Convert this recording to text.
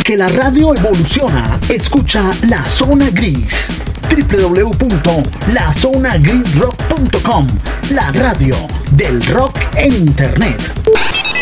que la radio evoluciona. Escucha La Zona Gris. www.lazonagrisrock.com, la radio del rock en internet.